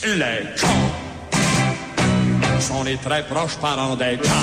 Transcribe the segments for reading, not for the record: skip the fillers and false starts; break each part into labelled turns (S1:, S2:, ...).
S1: Les cons sont les très proches parents des caves.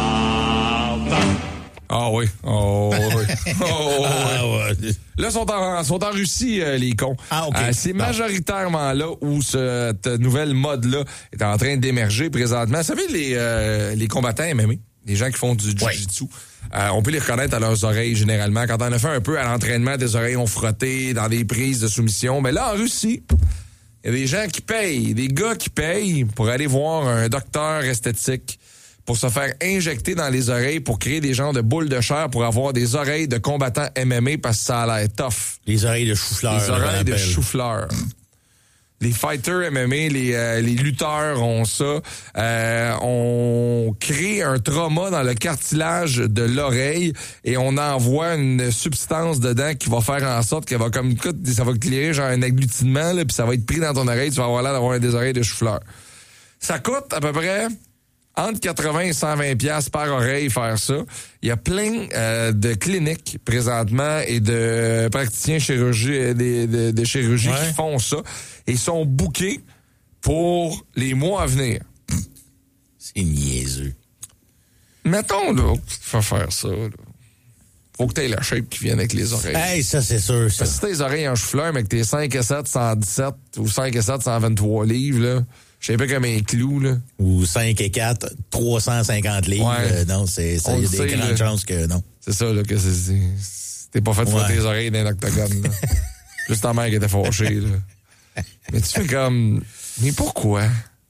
S2: Ah oui. Oh oui. Oh, oui. Là, sont en Russie, les cons.
S3: Ah, OK.
S2: C'est majoritairement là où cette nouvelle mode-là est en train d'émerger présentement. Vous savez, les combattants MMA, les gens qui font du jiu-jitsu, on peut les reconnaître à leurs oreilles, généralement. Quand on a fait un peu à l'entraînement, des oreilles ont frotté dans des prises de soumission. Mais là, en Russie, il y a des gens qui payent, des gars qui payent pour aller voir un docteur esthétique pour se faire injecter dans les oreilles pour créer des genres de boules de chair pour avoir des oreilles de combattants MMA parce que ça a l'air tough.
S3: Les oreilles de chou-fleur.
S2: Les oreilles de chou-fleur. Les fighters MMA, les lutteurs ont ça. On crée un trauma dans le cartilage de l'oreille et on envoie une substance dedans qui va faire en sorte qu'elle va comme ça va clairer genre un agglutinement là, puis ça va être pris dans ton oreille, tu vas avoir l'air d'avoir des oreilles de chou-fleur. Ça coûte à peu près entre 80 et 120 piastres par oreille faire ça. Il y a plein de cliniques présentement et de praticiens de chirurgie qui font ça et sont bookés pour les mois à venir.
S3: C'est niaiseux.
S2: Mettons là, tu fais faire ça. Là. Faut que tu aies la shape qui vienne avec les oreilles.
S3: Hey, ça, c'est sûr. Ça.
S2: Parce que si t'as les oreilles en chou-fleur, mais que t'es 5 et 7, 117 ou 5 et 7, 123 livres, là, je sais pas comme un clou, là.
S3: Ou 5 et 4, 350 livres.
S2: Ouais.
S3: Non, il y a des grandes chances que non.
S2: C'est ça, là, que t'es pas fait de frotter les oreilles dans l'octogone, là. Juste ta mère qui était fâchée, là. Mais tu fais comme, mais pourquoi?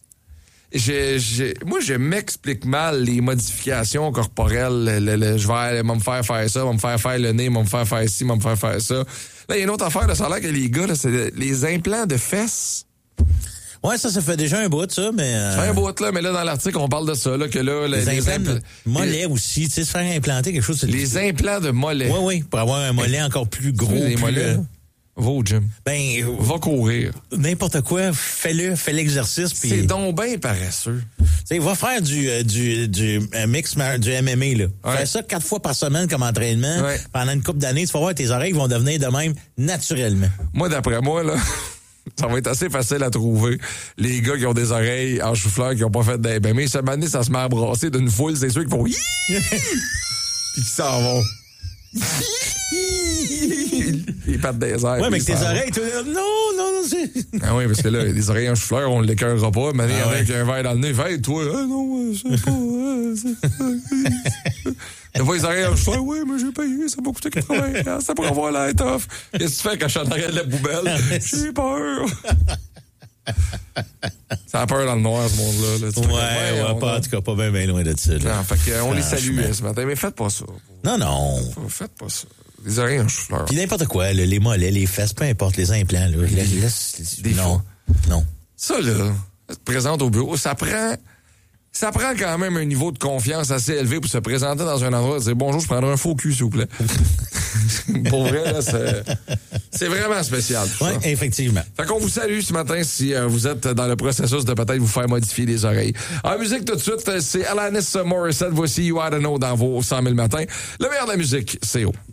S2: Moi, je m'explique mal les modifications corporelles. Je vais me faire ça, me faire le nez, me faire ci, me faire ça. Là, il y a une autre affaire, là, ça a l'air que les gars, là, c'est les implants de fesses.
S3: Ouais, ça fait déjà un bout, ça, mais...
S2: Ça fait un bout, là, mais là, dans l'article, on parle de ça, là, que là...
S3: Les implants mollets aussi, tu sais, se faire implanter quelque chose...
S2: Les implants de mollets.
S3: Oui, pour avoir un mollet encore plus gros.
S2: Les mollets, va au gym. Va courir.
S3: N'importe quoi, fais l'exercice. Puis...
S2: C'est donc bien paresseux.
S3: T'sais, va faire du mix, du MMA, là.
S2: Ouais.
S3: Fais ça 4 fois par semaine comme entraînement. Ouais. Pendant une couple d'années, tu vas voir, tes oreilles vont devenir de même naturellement.
S2: Moi, d'après moi, là... Ça va être assez facile à trouver. Les gars qui ont des oreilles en chou-fleur qui n'ont pas fait d'MMA, cette année, ça se met à brasser d'une foule, c'est sûr qu'ils font puis qui s'en vont. Ils partent des airs.
S3: Ouais, mais que tes oreilles, non, c'est...
S2: Ah oui, parce que là, les oreilles en chou-fleur, on ne l'écœurera pas. Mais avec un verre dans le nez, fait, toi, non, je sais pas. T'as pas les oreilles en chou-fleur? Oui, mais j'ai payé, ça m'a coûté 80$, ça pour avoir l'air tough. Qu'est-ce que tu fais quand je suis en arrière de la poubelle? J'ai peur. Ça a peur dans le noir, ce monde-là. Là.
S3: Pas, en tout cas, pas bien loin de ça. Là.
S2: Non, fait qu'on les salue ce matin, mais faites pas ça.
S3: Non.
S2: Faites pas ça. Les oreilles en chou-fleur.
S3: Puis n'importe quoi, là, les mollets, les fesses, peu importe, les implants. Là,
S2: des fois.
S3: Non.
S2: Ça, là, ça te présente au bureau, ça prend quand même un niveau de confiance assez élevé pour se présenter dans un endroit et dire « Bonjour, je prendrai un faux cul, s'il vous plaît. » Pour vrai, là, c'est vraiment spécial.
S3: Oui, effectivement.
S2: Fait qu'on vous salue ce matin si vous êtes dans le processus de peut-être vous faire modifier les oreilles. En musique, tout de suite, c'est Alanis Morissette. Voici You Oughta Know dans vos 100 000 matins. Le meilleur de la musique, c'est haut.